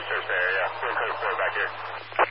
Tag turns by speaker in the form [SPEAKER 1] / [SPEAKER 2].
[SPEAKER 1] search the area. We'll code 4 back here.